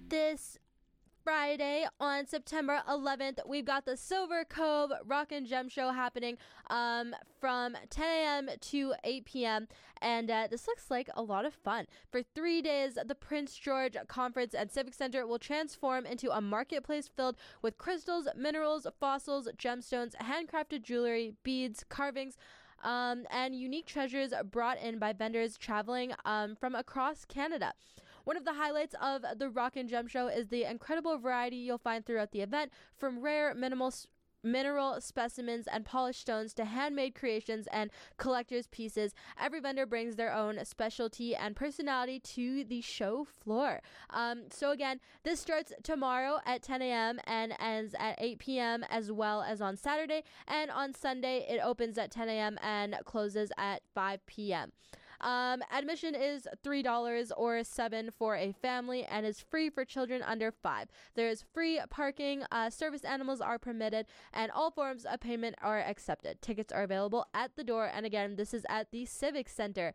This Friday on September 11th, we've got the Silver Cove Rock and Gem Show happening from 10 a.m. to 8 p.m. And this looks like a lot of fun. For 3 days, the Prince George Conference and Civic Center will transform into a marketplace filled with crystals, minerals, fossils, gemstones, handcrafted jewelry, beads, carvings, and unique treasures brought in by vendors traveling from across Canada. One of the highlights of the Rock and Gem Show is the incredible variety you'll find throughout the event, from rare mineral specimens and polished stones to handmade creations and collector's pieces. Every vendor brings their own specialty and personality to the show floor. So again, this starts tomorrow at 10 a.m. and ends at 8 p.m. as well as on Saturday. And on Sunday, it opens at 10 a.m. and closes at 5 p.m. Admission is $3 or $7 for a family and is free for children under 5. There is free parking. Service animals are permitted, and all forms of payment are accepted. Tickets are available at the door, and again, this is at the Civic Center.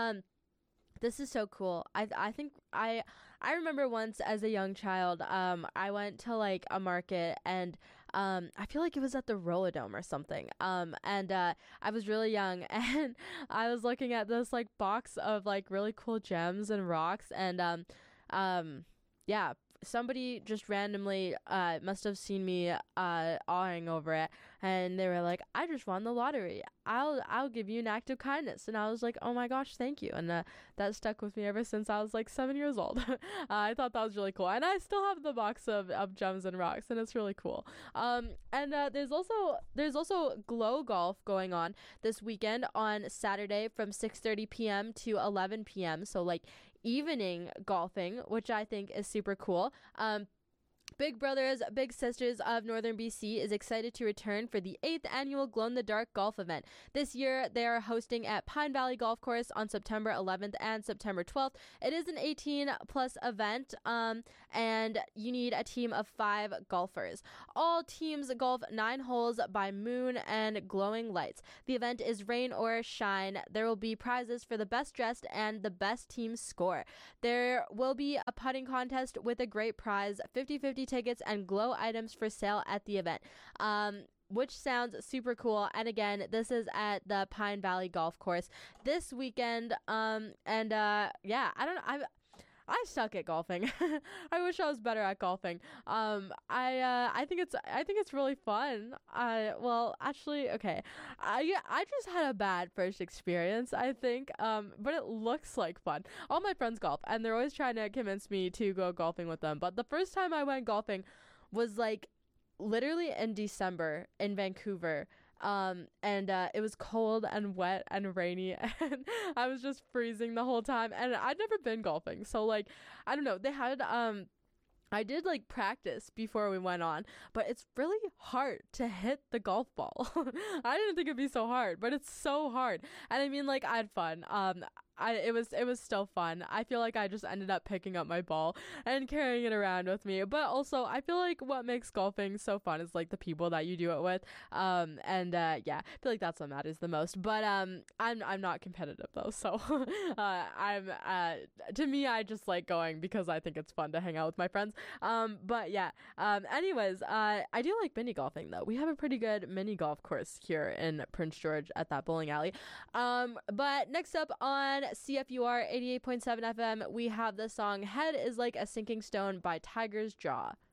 This is so cool. I think I remember once as a young child, I went to like a market, and I feel like it was at the Rolodome or something. And I was really young, and I was looking at this like box of like really cool gems and rocks, and yeah, somebody just randomly must have seen me awing over it, and they were like, "I just won the lottery. I'll give you an act of kindness." And I was like, "Oh my gosh, thank you." And that stuck with me ever since I was like 7 years old. I thought that was really cool, and I still have the box of gems and rocks, and it's really cool. And there's also Glow Golf going on this weekend on Saturday from 6:30 p.m. to 11 p.m. So like evening golfing, which I think is super cool. Big Brothers Big Sisters of Northern BC is excited to return for the 8th annual Glow in the Dark golf event. This year, they are hosting at Pine Valley Golf Course on September 11th and September 12th. It is an 18-plus event, and you need a team of 5 golfers. All teams golf 9 holes by moon and glowing lights. The event is rain or shine. There will be prizes for the best dressed and the best team score. There will be a putting contest with a great prize, 50/50 tickets and glow items for sale at the event, which sounds super cool. And again, this is at the Pine Valley Golf Course this weekend. Yeah, I don't know. I suck at golfing. I wish I was better at golfing. I think it's really fun. Well, actually, okay. I just had a bad first experience, I think. But it looks like fun. All my friends golf, and they're always trying to convince me to go golfing with them. But the first time I went golfing was like literally in December in Vancouver. And it was cold and wet and rainy, and I was just freezing the whole time, and I'd never been golfing, so like I don't know, they had I did like practice before we went on, but it's really hard to hit the golf ball. I didn't think it'd be so hard, but it's so hard. And I mean, like, I had fun. It was still fun. I feel like I just ended up picking up my ball and carrying it around with me. But also, I feel like what makes golfing so fun is like the people that you do it with. Yeah, I feel like that's what matters the most. But I'm not competitive though, so to me, I just like going because I think it's fun to hang out with my friends. But yeah. Anyways, I do like mini golfing though. We have a pretty good mini golf course here in Prince George at that bowling alley. But next up on CFUR 88.7 FM, we have the song Head is Like a Sinking Stone by Tiger's Jaw.